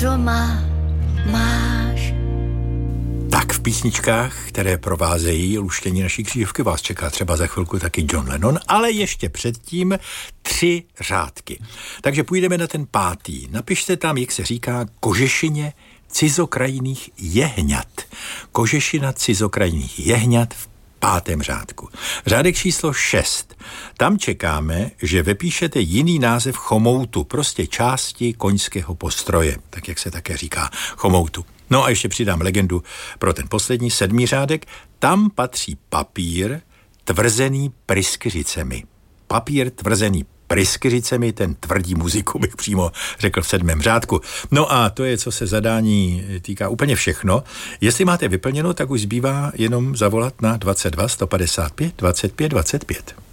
Doma máš. Tak v písničkách, které provázejí luštění naší křížovky, vás čeká třeba za chvilku taky John Lennon, ale ještě předtím 3 řádky. Takže půjdeme na ten 5. Napište tam, jak se říká, kožešině cizokrajných jehňat. Kožešina cizokrajných jehňat v 5. řádku. Řádek číslo 6. Tam čekáme, že vypíšete jiný název chomoutu, prostě části koňského postroje, tak jak se také říká chomoutu. No a ještě přidám legendu pro ten poslední 7. řádek. Tam patří papír tvrzený pryskyřicemi. Papír tvrzený pryskyřicemi, ten tvrdí muziku, bych přímo řekl v 7. řádku. No a to je, co se zadání týká, úplně všechno. Jestli máte vyplněno, tak už zbývá jenom zavolat na 22 155 25 25.